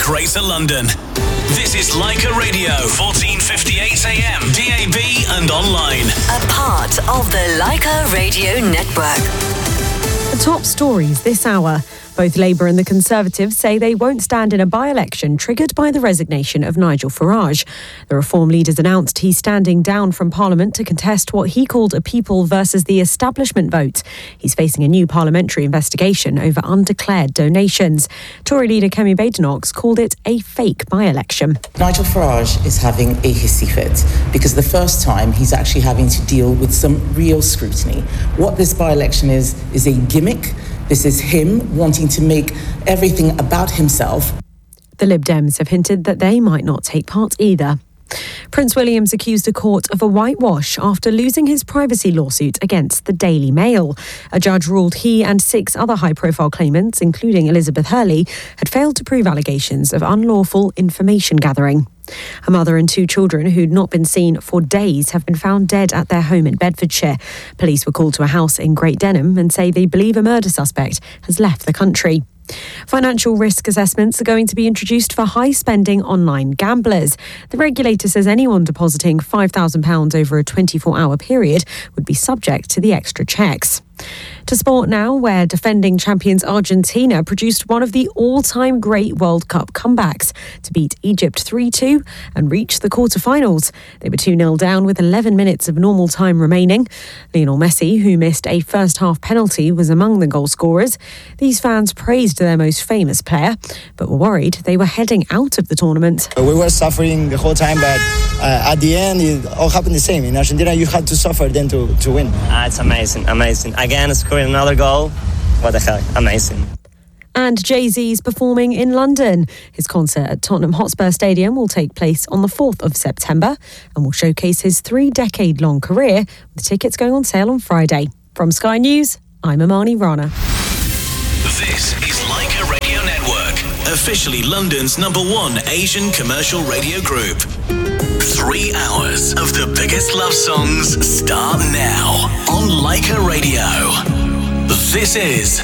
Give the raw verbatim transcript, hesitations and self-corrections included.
Greater London. This is Leica Radio, fourteen fifty-eight A M, D A B and online. A part of the Leica Radio Network. The top stories this hour. Both Labour and the Conservatives say they won't stand in a by-election triggered by the resignation of Nigel Farage. The Reform leader's announced he's standing down from Parliament to contest what he called a people versus the establishment vote. He's facing a new parliamentary investigation over undeclared donations. Tory leader Kemi Badenoch called it a fake by-election. Nigel Farage is having a hissy fit because the first time he's actually having to deal with some real scrutiny. What this by-election is, is a gimmick. This is him wanting to make everything about himself. The Lib Dems have hinted that they might not take part either. Prince William's accused a court of a whitewash after losing his privacy lawsuit against the Daily Mail. A judge ruled he and six other high-profile claimants, including Elizabeth Hurley, had failed to prove allegations of unlawful information gathering. A mother and two children who'd not been seen for days have been found dead at their home in Bedfordshire. Police were called to a house in Great Denham and say they believe a murder suspect has left the country. Financial risk assessments are going to be introduced for high-spending online gamblers. The regulator says anyone depositing five thousand pounds over a twenty-four hour period would be subject to the extra checks. To sport now, where defending champions Argentina produced one of the all-time great World Cup comebacks to beat Egypt three two and reach the quarter-finals. They were two nil down with eleven minutes of normal time remaining. Lionel Messi, who missed a first-half penalty, was among the goal scorers. These fans praised their most famous player, but were worried they were heading out of the tournament. We were suffering the whole time, but uh, at the end, it all happened the same. In Argentina, you had to suffer then to, to win. Uh, it's amazing, amazing. Again, scoring another goal. What the heck, amazing. And Jay-Z's performing in London. His concert at Tottenham Hotspur Stadium will take place on the fourth of September and will showcase his three-decade-long career, with tickets going on sale on Friday. From Sky News, I'm Amani Rana. This is Leica Radio Network, officially London's number one Asian commercial radio group. Three hours of the biggest love songs start now on Leica Radio. This is